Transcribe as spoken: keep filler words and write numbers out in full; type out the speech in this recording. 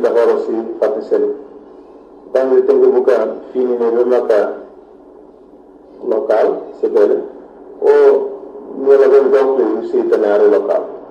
lavoro si fate sel. Quando tengo buka fini ne maka local se bene o nella ben dopo si tenere local.